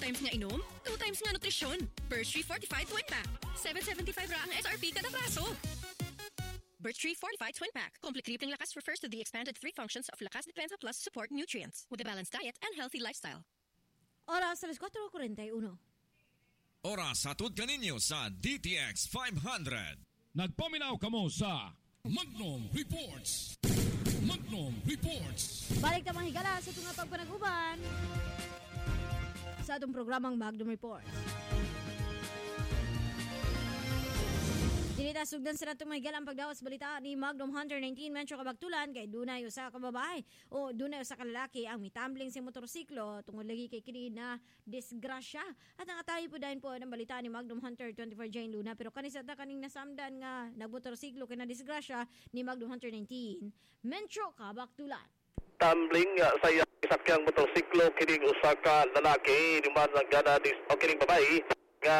times nga inom, 2 times nga nutrisyon. Birch Tree Fortified Twin Pack. 775 ra ang SRP kada braso. Birch Tree Fortified Twin Pack. Complete Tripling Lakas refers to the expanded 3 functions of Lakas Depensa Plus support nutrients with a balanced diet and healthy lifestyle. Oras, 4:41. Oras hatod kaninyo sa DTX 500. Nagpaminaw kamo sa Magnum Reports. Magnum Reports. Balik na mga higala sa itong pagpanaguban sa itong programang Magnum Reports. Dinita sugdan sa natong mga higalang pagdawas balita ni Magnum Hunter 19 Metro Kabagtulan kay dunay usa ka babae o dunay usa ka lalaki ang mitambling sa motorsiklo tungod lagi kay kini na disgrasya. At ang atay po dahil po ng balita ni Magnum Hunter 24 Jane Luna pero kanisa ta kaning nasamdan nga nagmotorsiklo kay na disgrasya ni Magnum Hunter 19 Metro Kabagtulan. Tumbling sa isakyang motorsiklo kining usa ka lalaki duman gana o kining babae nga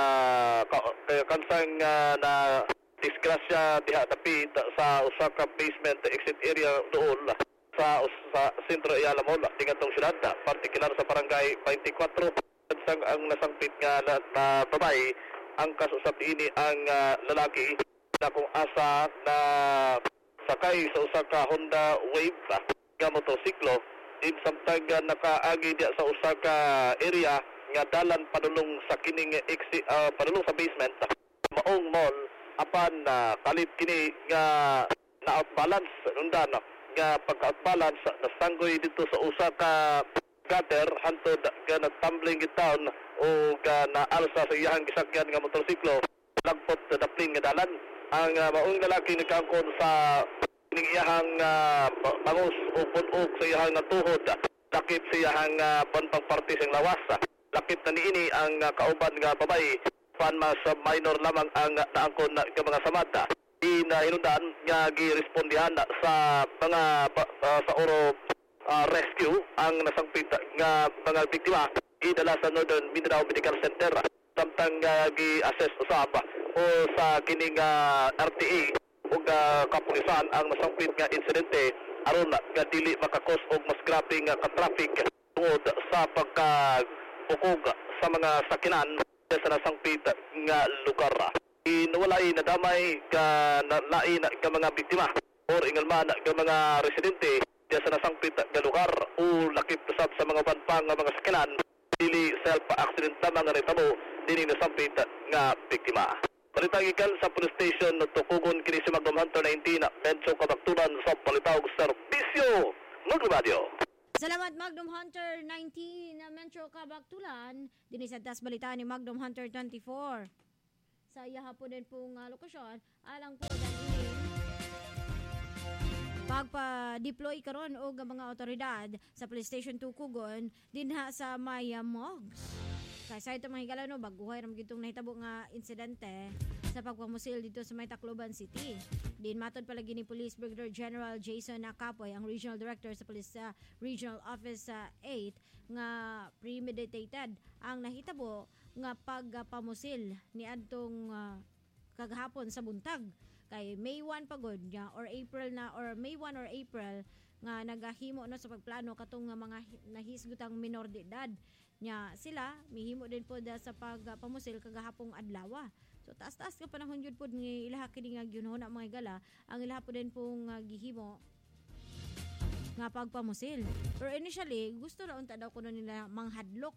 kansang na disgrasya diha dapit sa usa ka basement exit area doon sa sentro Ayala Mall tingatong syudad partikular sa barangay 24 kansang ang nasangpit nga na babae ang kasusap ini ang lalaki na kung asa na sakay sa usa ka Honda Wave nga motorsiklo din samtang nakaagi diya sa usa ka area nga dalan padulong sa kining padulong sa basement maong mall apan kalit kini nga na outbalance undan nga pagka-outbalance nasanggoy dito sa usa ka gutter hantod nga nagtumbling gitown o nga naalsa sa iyang gisakyan nga motorsiklo lagpot na dapling nga dalan ang maong lalaki nagkaangkon sa kining iyang bangus o punog sa iyang tuhod lakip sa iyang pantang parte sa lawas lakip na niini ang kauban nga babae pan mas minor lamang ang naangkon na mga samada di na hinundan nga girespondihan sa mga sa oro rescue ang nasangpit nga mga biktima idala sa Northern Mindanao Medical Center samtang gi-assess usab o sa kining RTA ug kapulisan ang nasangpit nga insidente aron nga dili makakos og mas grabe nga ka-traffic tungod sa pagka-bukog sa mga sakinan sa nasangpit nga lugar. Inuwalay na damay ka lain ka mga biktima or ingalman ka mga residente sa nasangpit nga lugar o lakip usab sa mga banpang nga mga sakinan dili self-accident lamang nga nitabo dili nasangpit nga biktima. Balitang ikan sa police station tukugon kini si Magnum Hunter 19 Metro Kabagtulan sa Palitaw Serbisyo Maglubadio. Salamat Magnum Hunter 19 na Metro Kabagtulan. Dinisadtas balita ni Magnum Hunter 24. Sa iya po din pong lokasyon, alang po dahil pagpa-deploy karon og mga otoridad sa Police Station Tukugon dinha sa Maya Mogs. Kaysa ito mga higala baguhay ram gitong nahitabo nga insidente sa pagpamusil dito sa May Tacloban City. Din matod palagi ni Police Brigadier General Jason Nakapoy, ang Regional Director sa Police Regional Office 8 nga premeditated ang nahitabo nga pagpamusil ni adtong kagahapon sa buntag kay May 1 pagod niya or April na or May 1 or April nga nagahimo no sa pagplano katong mga nahisgutang minor de edad nya sila mihimo din po sa pagpamusil kagahapong adlaw. So taas-taas ka panahon jud pod nga ilaha kini nga gyunhon ang mga gala ang ilaha po din pong gihimo nga pagpamusil. Pero initially gusto na unta daw kuno nila manghadlok.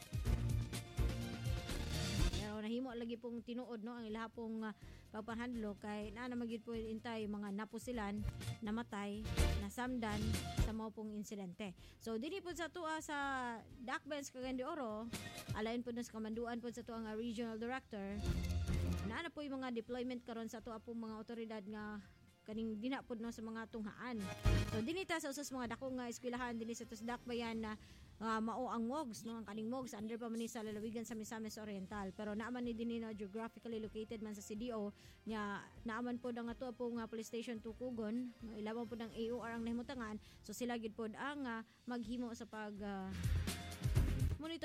Pero nahimo lagi pong tinuod no ang ilaha pong pagpahandlok kay naa na magid po intay mga napusilan, namatay, nasamdan sa mao pong insidente. So dili po sa tuwa sa Dakbens Cagayan de Oro, alayon po sa kamanduan po sa tuwa nga regional director. Naa na po yung mga deployment karon sa tuwa pong mga otoridad nga kaning dinapod no sa mga tunghaan. So dinita sa usas mga dako nga eskwelahan dinhi sa Dakbayan na mao ang Mogs no ang kaning Mogs under pa man ni sa lalawigan sa Misamis Oriental pero naaman ni dinhi na geographically located man sa CDO nya naaman pod ang ato po nga police station Tukugon ilaban pod ang AOR ang nahimutangan so sila gid pod ang maghimo sa pag monitor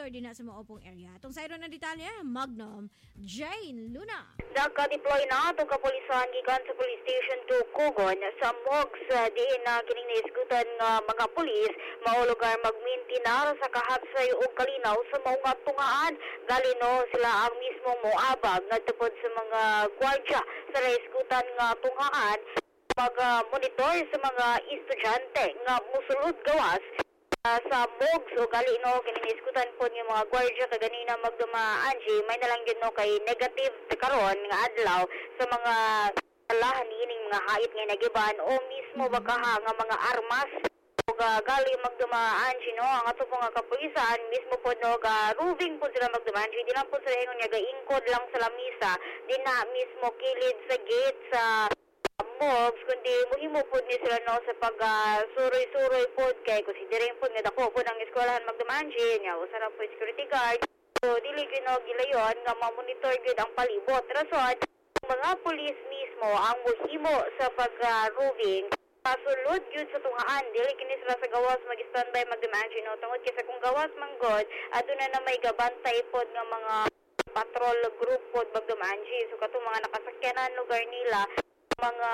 monitor din sa maupong area. Atong sayro ng detalye, Magnum Jane Luna. Naka-deploy na itong kapulisan gikan sa Police Station 2 Kugon sa Mogs diin na kining naisgutan nga mga pulis mao lugar magmintinar sa kahatsay ug kalinaw sa mga tungaan galino sila ang mismong moabag ngadtupod sa mga gwardya sa naisgutan nga tungaan mag-monitor sa mga estudyante nga musulod gawas sa Mogs o galino kininiskutan po ng mga gwardya kaganina magdumaan may nalang yun no kay negative karon nga adlaw sa mga alahan ining mga hait nga nagiban o mismo bakaha nga mga armas o gali magdumaan no ang ato po nga kapulisan mismo po no roving po sila magdumaan di lang po sila ingon nga gaingkod lang sa lamisa di na mismo kilid sa gate sa Mogs, kundi muhimo po ni sila no sa pag suroy-suroy po kay considering po nga dako po ng eskwelahan magdumaan nga usara po security guard so dili gino gilayon nga ma-monitor gid ang palibot rason mga pulis mismo ang muhimo sa pag-roving pasulod yun sa tungaan dili kini sila sa gawas mag-standby magdumaan no tungod kay sa kung gawas manggod aduna na may gabantay pod nga mga patrol group pod magdumaan so katong mga nakasakyanan lugar nila mga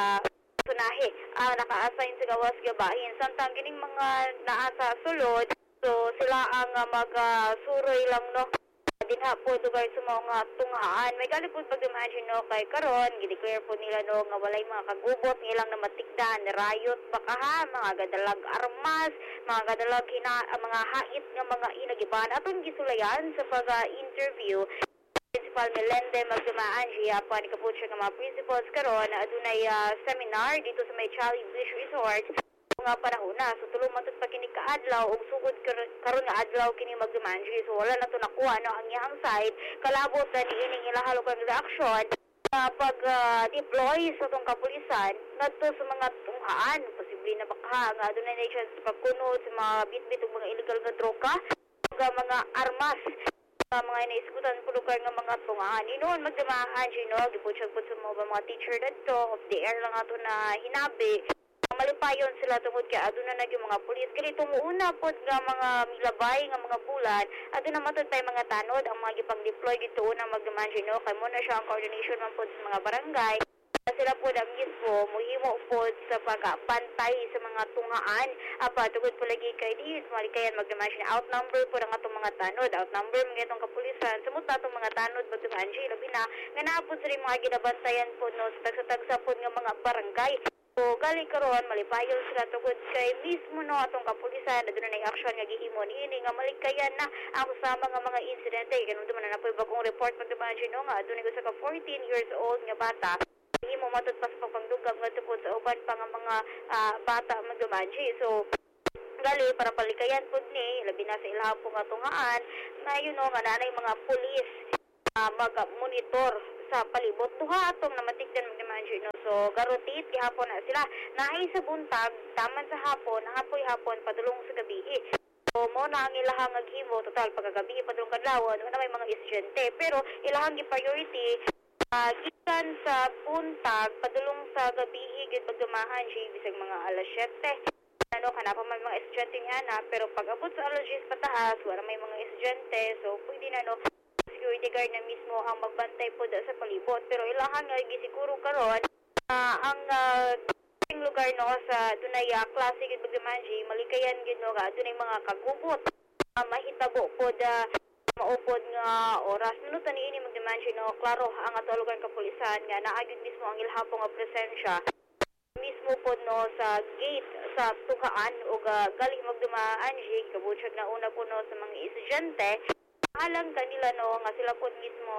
sunahi naka-assign sa gawas gabahin samtang kining mga naa sa sulod so sila ang mag-suroy lang no dinha po lugar sa mga tungaan may galipod pag-imagine no kay karon gideclare po nila no nga walay mga kagubot nilang na matikdan riot baka mga gadalag armas mga gadalag mga hait nga mga inagiban atong gisulayan sa pag-interview Principal Melende magdumaan siya pa ni kaputsa ng mga principals karon adunay seminar dito sa may Charlie Beach Resort nga panahon na so tulong matut pa kini kaadlaw ug sugod karon nga adlaw kini magdumaan siya so wala na to nakuha no ang iyang side kalabot na ni ining ilahalo kang reaction pag deploy sa tong kapulisan ngadto sa mga tunghaan posible na baka nga adunay na siya sa pagkuno sa mga bitbit ug mga illegal nga droga ug mga armas mga inaiskutan po lugar ng mga tungaan. Inoon magdamahan siya, giputsag po sa mga teacher dito, of the air lang ato na hinabi. Malipayon sila tungod kay aduna na yung mga pulis. Ganito muuna po nga mga milabay, nga mga bulan, aduna matod tayo mga tanod, ang mga gipang-deploy dito unang magdamahan siya, kay muna siya ang coordination man po sa mga barangay. Sila po na mismo, muhimo po sa pagpantay sa mga tungaan. Tugod po lagi kay Diz, malikayan magdaman siya. Outnumber po ng atong mga tanod. Outnumber mga itong kapulisan. Sumuta itong mga tanod magdaman siya. Labi na, nga naapod sa rin mga ginabantayan po no, sa tagsa-tagsa po ng mga barangay. So, gali karon malipayon sila tugod kay mismo no atong kapulisan aduna na action nga gihimo niini nga malikayan na ang usama nga mga insidente kanang duman na po bagong report magdaman siya no nga aduna sa ka 14 years old nga bata himo matod pa sa pagpangdugab nga tungkol sa uban pa nga mga bata magdumanji. So gali para palikayan pud ni labi na sa ilahang po nga tungaan na yun nga nanay mga pulis mag-monitor sa palibot duha atong namatikdan magdumanji no. So garotit gihapon na sila naay sa buntag taman sa hapon hapon padulong sa gabi. So mo na ang ilahang naghimo total pagkagabi padulong kadlawon na may mga estudyante pero ilahang gi-priority gikan sa buntag padulong sa gabi higit pagdumahan siya bisag mga alas 7 kanapa may mga estudyante niya na pero pag abot sa alas 10 pataas wala may mga estudyante so pwede na security guard na mismo ang magbantay po sa palibot pero ilahang gisiguro karon ang lugar no sa dunay klase gid pagdumahan siya malikayan gid no dunay mga kagubot mahitabo po maupod nga oras minuto ni ini magdemand siya no klaro ang ato lugar kapulisan nga naagid mismo ang ilhapon nga presensya mismo po no sa gate sa tukaan o galing magdumaan siya kabutsag na una po no sa mga estudyante alang kanila no nga sila po mismo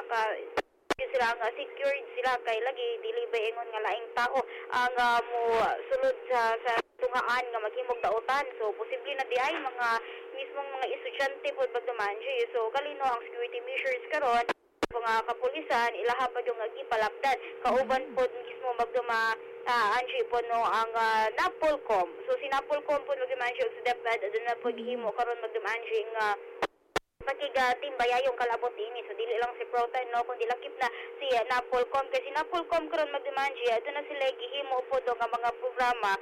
sila nga secured sila kay lagi dili ba ingon nga laing tao ang mo sulod sa tungaan nga maghimog dautan so posible na di ay mga mismong mga estudyante po pagdumanji so kalino ang security measures karon mga kapulisan ilaha pa yung gipalapdan kauban po mismo magduma anji po no ang Napolcom so si Napolcom po magdumanji og sa DepEd adun na po gihimo karon magdumanji nga pakigatimbaya yung kalabot ini so dili lang si Proton no kundi lakip na si Napolcom kasi Napolcom karon magdumanji adun na sila gihimo po do nga mga programa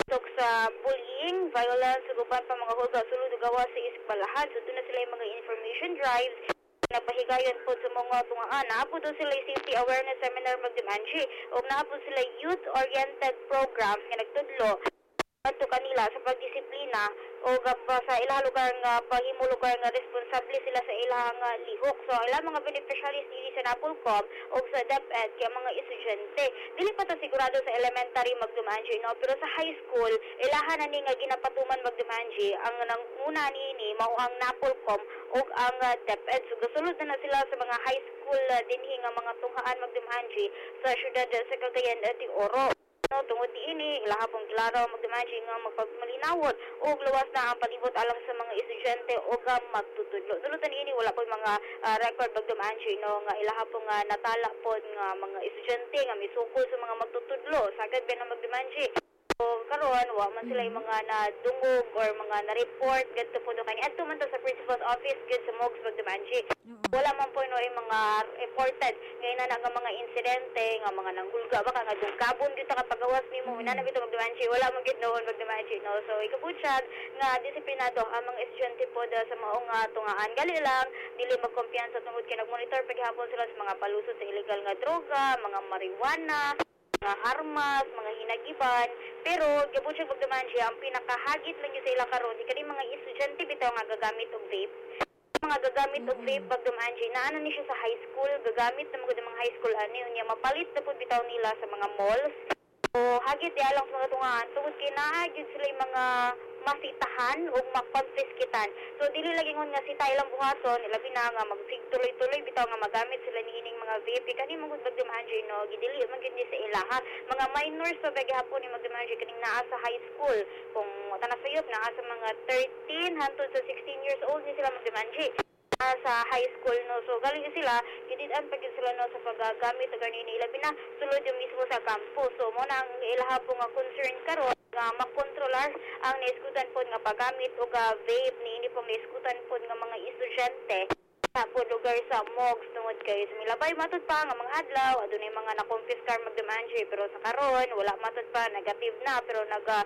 tok sa bullying, violence, ug uban pa mga hulga sulod ug gawas sa eskwelahan. So doon na sila yung mga information drives napahigayon po sa mga tungaan. Naapod doon sila yung safety awareness seminar magdimanji ug naapod sila youth-oriented programs nga nagtudlo adto kanila sa pagdisiplina o sa ilang lugar nga paghimo lugar nga responsable sila sa ilang lihok. So ilang mga beneficiaries dili sa Napolcom o sa DepEd kay mga estudyante. Dili pa ta sigurado sa elementary magdumanji no, pero sa high school ilahan na ni nga ginapatuman magdumanji ang nanguna niini mao ang Napolcom o ang DepEd. So gasulod na sila sa mga high school dinhi nga mga tunghaan magdumanji sa syudad sa Cagayan de Oro. No, tungod ini ilaha pong klaro magdimanji nga magpagmalinawon og luwas na ang palibot alang sa mga estudyante o magtutudlo. Dulutan ini wala po mga record magdimanji no nga ilaha pong natala po nga mga estudyante nga misukol sa mga magtutudlo sagad ba na magdimanji. So karon wa man sila yung mga nadungog or mga na-report gadto po do kani adto man to sa principal's office gid sa Mogs magdimanji. Wala man po no yung mga reported ngayon na nga mga insidente nga mga nanghulga baka nga dungkabon gyud ta kapagawas nimo na bitaw magdimanji wala man gid noon magdimanji no. So ikabutyag nga disiplinado ang mga estudyante po sa maong tungaan gali lang dili magkumpiyansa tungod kay nagmonitor paghapon sila sa mga palusot sa illegal nga droga, mga marijuana, mga armas, mga hinagiban. Pero gabutyag magdimanji ang pinakahagit lang yung sa ila karon kani mga estudyante bitaw nga gagamit og vape. Mga gagamit og vape pagdumanji na ano ni siya sa high school gagamit na mga high school ani unya mapalit na pud bitaw nila sa mga malls. So hagit ya lang sa mga tungaan tungod kay naa gyud sila yung mga masitahan o makonfiskitan. So dili lagi ngon nga sita ilang buhaton ilabi na nga magsigtuloy-tuloy bitaw nga magamit sila niining mga vape kani mangud magdimanji no gidili man gyud sa ilaha mga minors pa bagihapon ni magdimanji kaning naa sa high school kung tanas sayop naa sa mga 13 hangtod sa 16 years old ni sila magdimanji sa high school no. So galing sila gididan pag sila no sa paggamit og ganini ilabi na sulod yung mismo sa campus. So mo na ang ilaha po nga concern karon nga makontrolar ang naiskutan po nga paggamit og vape niini pong naiskutan po nga mga estudyante sa po lugar sa Mogs tungod kay sa milabay matud pa nga mga adlaw adunay mga na-confiscar magdimanji pero sa karon wala matud pa negative na pero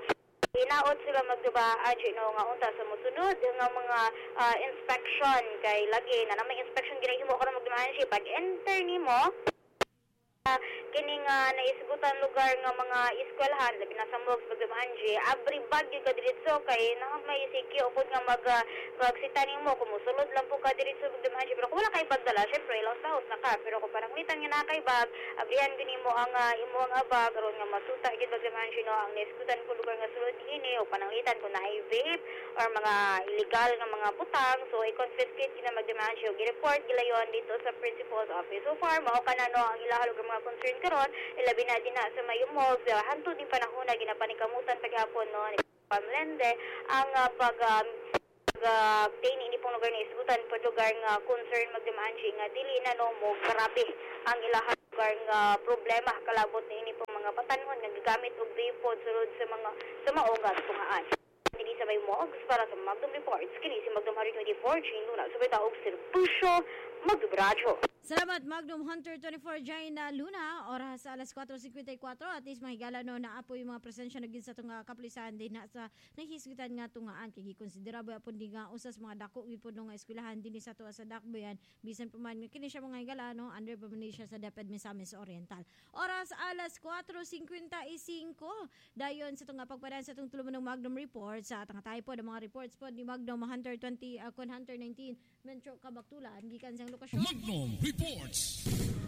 hinaot sila magdubaan no nga unta sa musunod nga mga inspection kay lagi na may inspection ginahimo karon magdimanji pag enter nimo kining naisgutan lugar nga mga eskwelahan labi na sa Mogs magdimanji abri bagyo ka diretso kay na may sikyo upod nga magsita nimo kung musulod lang po ka diretso magdimanji pero kung wala kay pagdala syempre lost house na ka pero kung parang ulitan nga na kay bag abrihan gini mo ang imo ang bag karon nga masuta gid magdimanji no ang naisgutan ko lugar nga sulod ini o pananglitan kung naay vape or mga illegal nga mga butang so i-confiscate kina magdimanji o gi-report gilayon dito sa principal's office. So far mao kana no ang ilaha lugar mga concern karon ilabi na din na sa mayumog hantud din panahon na ginapanikamutan paghapon no ni Pamlende ang obtain ini pong lugar na isgutan po lugar nga concern magdimanji nga dili na no mo grabe ang ilaha lugar nga problema kalabot ni ini pong mga patanhon nga gagamit og vape pod sulod sa mga maong tungaan. Dili sa may Mogs para sa Magdom Reports kini si Magdom Hari 24 Jane Luna subay ta og serbisyo magdubradyo. Salamat Magnum Hunter 24 Jaina Luna oras alas 4:54 at least mahigala no na apo yung mga presensya naging sa tunga kapulisan din na sa nahisgitan nga tungaan kay gikonsidera ba pud nga usas mga dako gid pud nga eskwelahan dinhi sa tuwa sa Dakbayan bisan pa man kini siya mga higala no under permanent sa DepEd Misamis Oriental. Oras alas 4:55 dayon sa tunga pagpadan sa tung tuluman ng Magnum Report sa tangatay po ng mga reports po ni Magnum Hunter 20 Hunter 19 Metro Kabaktulan gikan sa lokasyon Magnum Reports.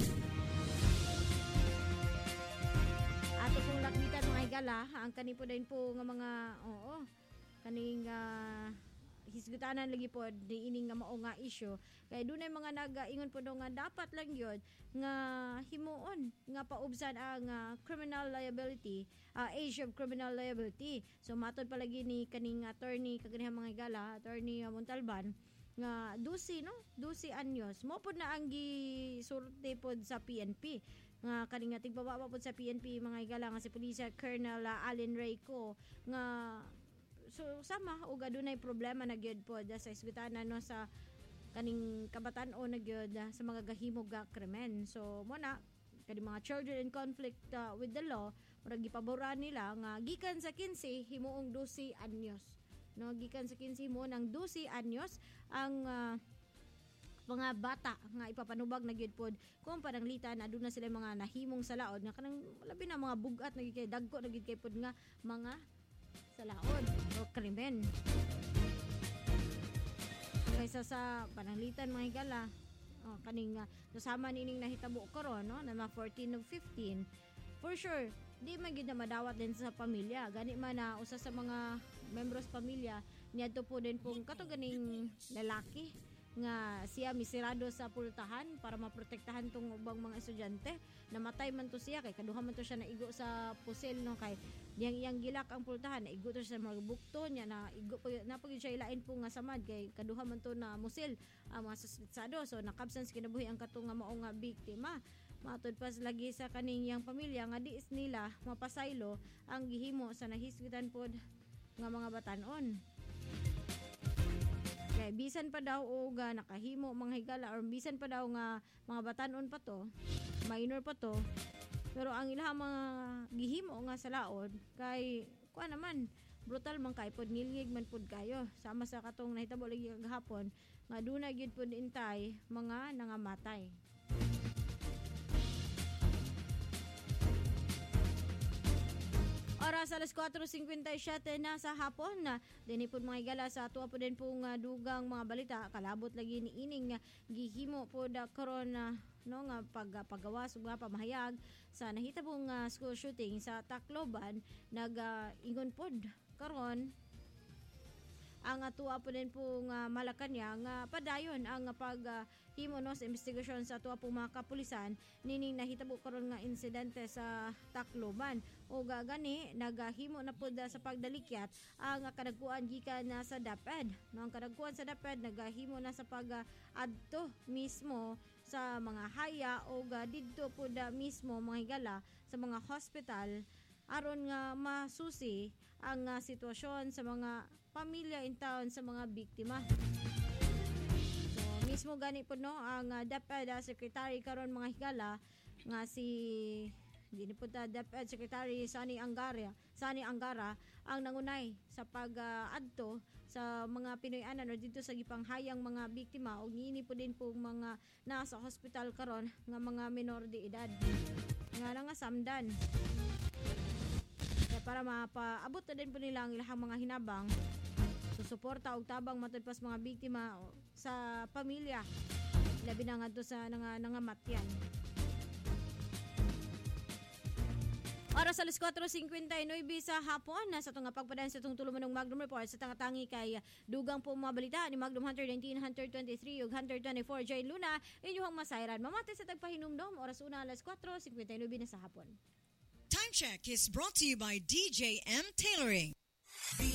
Ato pong lakbitan mga higala ang kani po din po nga mga kaning hisgutanan lagi po di ining nga mao nga issue kay dunay mga nagaingon po nga dapat lang yun nga himuon nga paubsan ang criminal liability age of criminal liability. So matod palagi ni kaning attorney kaganihang mga higala attorney Montalban nga 12 anyos mo pod na ang gisulti pod sa PNP nga kaning tigbaba pod sa PNP mga higala nga si Police Colonel Allen Rayco nga so sama og adunay problema na gyud pod sa isgutanan no sa kaning kabatan-o na gyud sa mga gahimog nga krimen. So mo na kani mga children in conflict with the law murag gipabura nila nga gikan sa 15 himuong 12 anyos. No, gikan sa 15 mo ng 12 anyos ang mga bata nga ipapanubag na gyud pod kung pananglitan aduna sila mga nahimong salaod nga kanang labi na mga bugat na gyud kay dagko na gyud kay pod nga mga salaod o krimen. Kaysa sa pananglitan mga higala kaning nasama nining nahitabo karon no na mga 14 ug 15 for sure di man gyud na madawat din sa pamilya gani man na usa sa mga membros pamilya niadto po din pong kato ganing lalaki nga siya misirado sa pultahan para maprotektahan tong ubang mga estudyante. Namatay man to siya kay kaduha man to siya naigo sa pusel no kay iyang gilak ang pultahan naigo to siya sa magbukto niya na igo na pag siya ilain po nga samad kay kaduha man to na musil ang mga suspetsado so nakabsans kinabuhi ang kato nga mao nga biktima. Matod pas lagi sa kaniyang pamilya nga di nila mapasaylo ang gihimo sa nahisgitan pod nga mga batanon. Kaya bisan pa daw o nakahimo mga higala or bisan pa daw nga mga batanon pa to, minor pa to, pero ang ilang mga gihimo nga sa laod kay kuha naman brutal man kay pod ngilngig man pod kayo sama sa katong nahitabo lagi kagahapon nga duna gyud pod intay mga nangamatay. Oras alas 4:57 na sa hapon na dinhi pod mga higala sa ato po din pong dugang mga balita kalabot lagi ni ining gihimo pod karon no nga paggawas ug pamahayag sa nahitabong school shooting sa Tacloban ingon pod karon ang atua po din pong Malacañang padayon ang paghimo no sa investigasyon sa atua pong mga kapulisan nining nahitabo karon nga insidente sa Tacloban o gani naghimo na pud sa pagdalikyat ang kadagkuan gikan na sa DepEd no ang kadagkuan sa DepEd naghimo na sa pag-adto mismo sa mga haya o didto pud mismo mga higala sa mga hospital aron nga masusi ang sitwasyon sa mga pamilya in town sa mga biktima. So mismo gani po no ang DepEd Secretary karon mga higala nga si dini po DepEd Secretary Sani Angara ang nangunay sa pag-adto sa mga Pinoy-anan o dito sa gipanghayang mga biktima o niini po din po mga nasa hospital karon nga mga minor de edad nga samdan. Para mapaabot na din po nila ang ilang mga hinabang susuporta og tabang matod pas mga biktima sa pamilya labi na ngadto sa nangamatyan. Oras alas 4:59 sa hapon na sa itong pagpadayon sa itong tulumanong Magnum Report sa tangatangi kay dugang po mga balita ni Magnum Hunter 19, Hunter 23 ug Hunter 24 Jay Luna inyong masayran mamati sa tagpahinumdom oras una alas 4:59 na sa hapon. Time check is brought to you by DJ M Tailoring.